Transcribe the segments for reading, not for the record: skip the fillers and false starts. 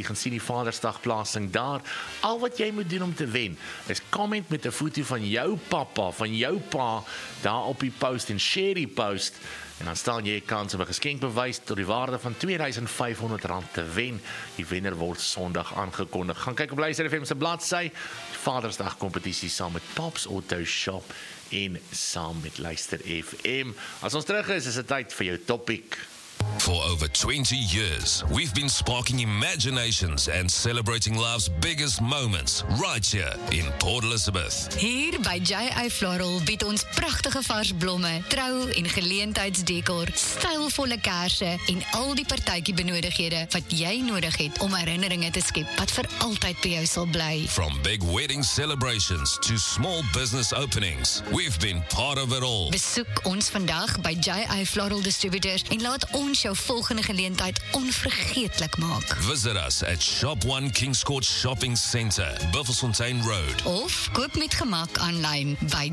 jy gaan sien die Vadersdagplasing daar. Al wat jy moet doen om te wen, is comment met 'n foto van jou pappa, van jou pa, daar op die post en share die post. En dan staan jy 'n kans op 'n geskenkbewys tot die waarde van R2500 te wen. Die wenner word Sondag aangekondig. Gaan kyk op Luister FM se bladsy. Vadersdag kompetisie saam met Pops Auto Shop en saam met Luister FM. As ons terug is dit tyd vir jou topic. For over 20 years, we've been sparking imaginations and celebrating life's biggest moments right here in Port Elizabeth. Hier by J.A. Floral bied ons pragtige vars blomme, trou- en geleentheidsdekor, stylvolle kersse en al die partytjie benodighede wat jy nodig het om herinneringe te skep wat vir altyd by jou sal bly. From big wedding celebrations to small business openings, we've been part of it all. Besoek ons vandag by J.A. Floral Distributors en laat ons jou volgende geleentheid onvergeetlik maak. Visit us at Shop 1 Kings Court Shopping Centre, Buffelsfontein Road. Of koop met gemak aanlyn by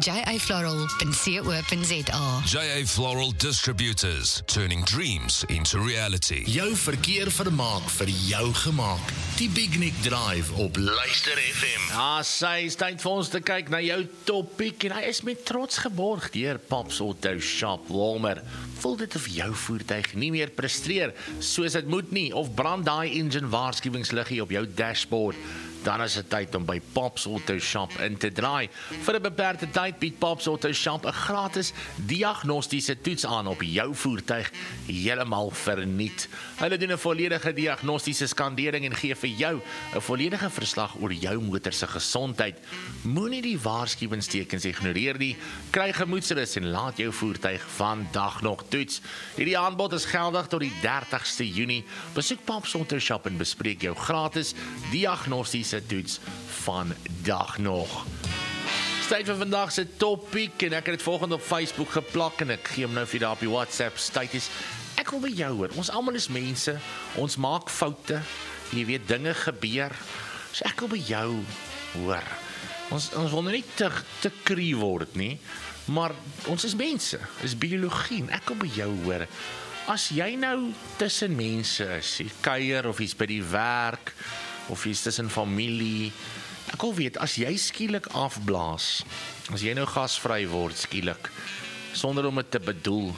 jafloral.co.za. J.A. Floral Distributors, turning dreams into reality. Jou verkeer vermaak vir jou gemaak. Die Big Nick Drive op Luister FM. Ja, sy is tyd vir ons te kyk na jou topic en hy is met trots geborg deur Pops Auto Shop Walmer. Voel dit of jou voertuig nie meer presteer soos dit moet nie, of brand daai engine waarskuwingsliggie op jou dashboard, dan is dit tyd om by Pops Auto Shop in te draai. Vir 'n beperkte tyd bied Pops Auto Shop 'n gratis diagnostiese toets aan op jou voertuig, heeltemal verniet. Hulle doen 'n volledige diagnostiese skandering en gee vir jou 'n volledige verslag oor jou motor se gesondheid. Moenie die waarskuwingstekens ignoreer nie. Kry gemoedsrus en laat jou voertuig vandag nog toets. Hierdie aanbod is geldig tot die 30ste Junie. Besoek Pops Auto Shop en bespreek jou gratis diagnostiese toets vandag nog. Tyd vir vandag se topic en ek het dit volgende op Facebook geplak en ek gee hom nou vir daar op die WhatsApp status. Ek wil by jou hoor, ons almal is mense, ons maak foute, jy weet dinge gebeur, so ek wil by jou hoor. Ons wil nou nie te kree word nie, maar ons is mense, is biologie en ek wil by jou hoor. As jy nou tussen mense is, jy kuier of jy's by die werk, of jy's tussen familie, ek wil weet, as jy skielik afblaas, as jy nou gasvry word skielik, sonder om dit te bedoel,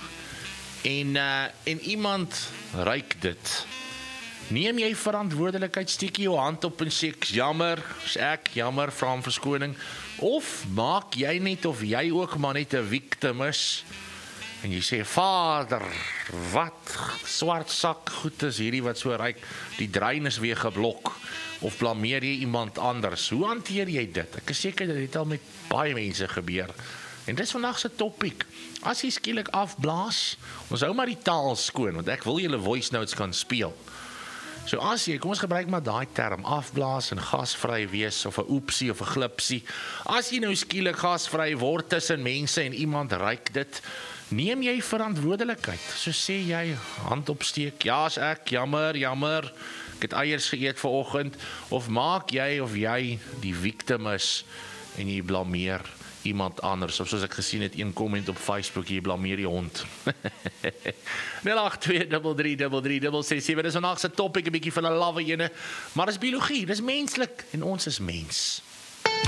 en iemand ruik dit, neem jy verantwoordelikheid, steek jy jou hand op en sê, jammer, vra om verskoning, of maak jy net of jy ook maar net 'n victim is, en jy sê, Vader, wat swart sak goed is hierdie wat so ruik, die drein is weer geblok, of blameer jy iemand anders? Hoe hanteer jy dit? Ek is seker dat dit al met baie mense gebeur. En dit is vandag se topic. As jy skielik afblaas, ons hou maar die taal skoon, want ek wil julle voice notes kan speel. So as jy, kom ons gebruik maar daai term, afblaas en gasvry wees, of 'n oepsie of 'n glipsie. As jy nou skielik gasvry word tussen mense en iemand ruik dit, neem jy verantwoordelikheid. So sê jy, hand opsteek, ja, as ek, jammer, ek het eiers geëet vanoggend, of maak jy of jy die victim is en jy blameer iemand anders, of soos ek gesien het, een comment op Facebook, jy blameer die hond. 082333366, dit is vandag se topic, 'n bietjie van 'n lawwe ene, maar dis biologie, dis menslik, en ons is mens.